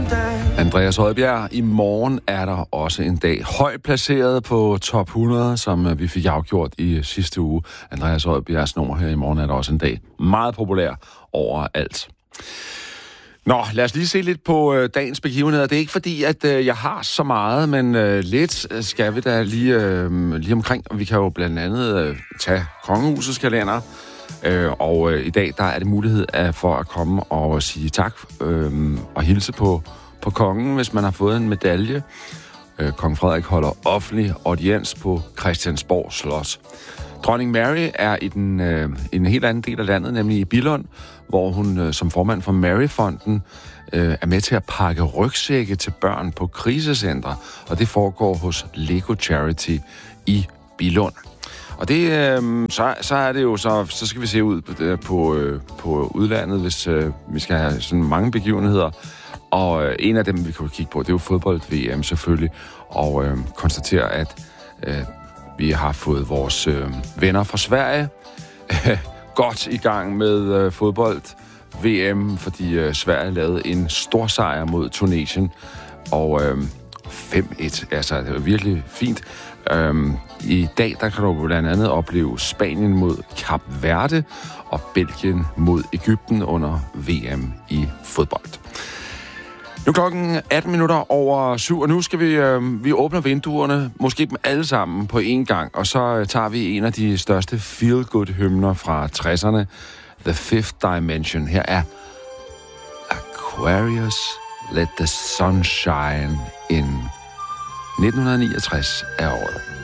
Andreas Odbjerg, i morgen er der også en dag højt placeret på top 100, som vi fik afgjort i sidste uge. Andreas Odbjergs nummer her i morgen er der også en dag meget populær overalt. Nå, lad os lige se lidt på dagens begivenheder. Det er ikke fordi, at jeg har så meget, men lidt skal vi da lige omkring. Vi kan jo blandt andet tage Kongehusets kalender. Og i dag, der er det mulighed for at komme og sige tak og hilse på kongen, hvis man har fået en medalje. Kong Frederik holder offentlig audiens på Christiansborg Slot. Dronning Mary er i en helt anden del af landet, nemlig i Billund, hvor hun som formand for Maryfonden er med til at pakke rygsække til børn på krisecentre, og det foregår hos Lego Charity i Billund. Og det, så er det jo, så skal vi se ud på udlandet, hvis vi skal have sådan mange begivenheder. Og en af dem, vi kan kigge på, det er jo fodbold-VM selvfølgelig, og konstatere, at vi har fået vores venner fra Sverige godt i gang med fodbold-VM, fordi Sverige lavede en stor sejr mod Tunesien, og 5-1, altså det var virkelig fint. I dag, der kan du blandt andet opleve Spanien mod Kap Verde og Belgien mod Egypten under VM i fodbold. Nu er klokken 7:18, og nu skal vi åbner vinduerne, måske dem alle sammen på én gang, og så tager vi en af de største feel-good-hymner fra 60'erne, The Fifth Dimension. Her er Aquarius, Let the Sun Shine In. 1969 er året.